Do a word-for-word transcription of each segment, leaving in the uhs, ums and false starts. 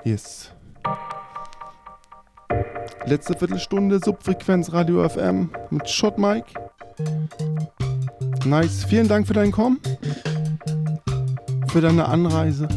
Yes. Letzte Viertelstunde Subfrequenz Radio F M mit Shot Mike. Nice. Vielen Dank für dein Kommen. Für deine Anreise.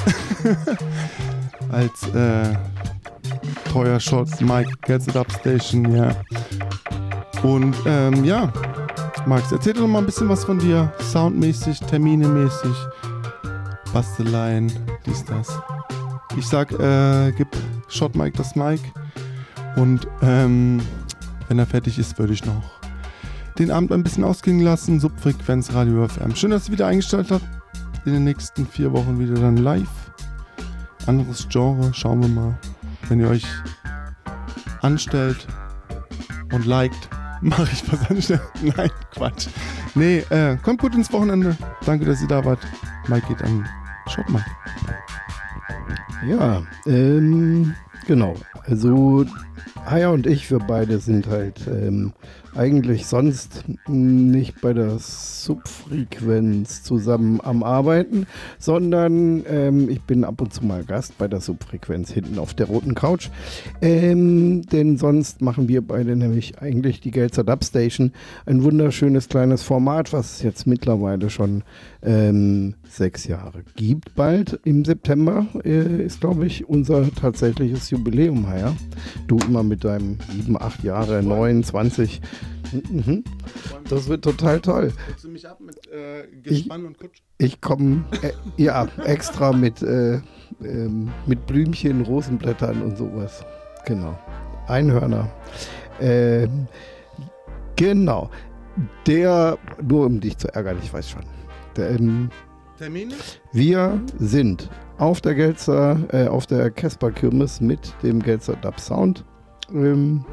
Als äh, treuer Shot Mike Gets It Up Station, ja. Und ähm, ja, Max, erzähl doch noch mal ein bisschen was von dir. Soundmäßig, terminemäßig, Basteleien, dies, das. Ich sag, äh, gib Shot Mike das Mike. Und ähm, wenn er fertig ist, würde ich noch den Abend ein bisschen ausklingen lassen. Subfrequenz Radio F M. Schön, dass ihr wieder eingestellt habt. In den nächsten vier Wochen wieder dann live. Anderes Genre, schauen wir mal. Wenn ihr euch anstellt und liked, mache ich was anstellen. Nein, Quatsch. Nee, äh, kommt gut ins Wochenende. Danke, dass ihr da wart. Mike geht an Shot Mike. Ja, ähm, genau. Also Haya und ich, wir beide sind halt ähm, eigentlich sonst nicht bei der Subfrequenz zusammen am Arbeiten, sondern ähm, ich bin ab und zu mal Gast bei der Subfrequenz hinten auf der roten Couch. Ähm, denn sonst machen wir beide nämlich eigentlich die Gelzer Dub Station, ein wunderschönes kleines Format, was es jetzt mittlerweile schon ähm, sechs Jahre gibt. Bald im September äh, ist, glaube ich, unser tatsächliches Jubiläum, Haya. Du immer mit deinem sieben, acht Jahre, neun, zwanzig. Mhm. Das wird total toll. Holst du mich ab mit äh, Gespann ich, und Kutsch? Ich komme äh, ja extra mit, äh, ähm, mit Blümchen, Rosenblättern und sowas. Genau. Einhörner. Ähm, genau. Der, nur um dich zu ärgern, ich weiß schon. Der, ähm, Termine? Wir sind auf der Gelzer, äh, auf der Casper-Kirmes mit dem Gelzer Dub Sound. Ähm,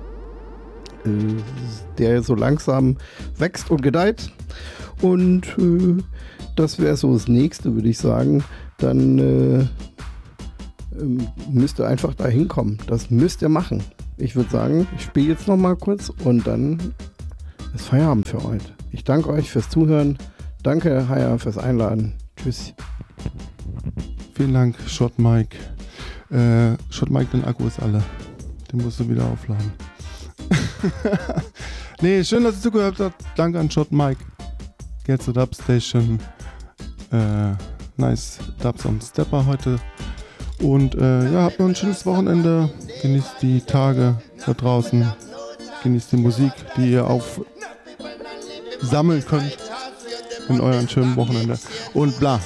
der so langsam wächst und gedeiht. Und äh, das wäre so das Nächste, würde ich sagen. Dann äh, äh, müsst ihr einfach da hinkommen. Das müsst ihr machen. Ich würde sagen, ich spiele jetzt noch mal kurz und dann ist Feierabend für heute. Ich danke euch fürs Zuhören. Danke, Haya, fürs Einladen. Tschüss. Vielen Dank, Shot Mike. Äh, Shot Mike, dein Akku ist alle. Den musst du wieder aufladen. Nee, schön, dass ihr zugehört habt. Danke an Shot Mike. Get the Dub Station. Äh, nice Dubs am Stepper heute. Und äh, ja, habt noch ein schönes Wochenende. Genießt die Tage da draußen. Genießt die Musik, die ihr aufsammeln könnt in euren schönen Wochenende. Und bla.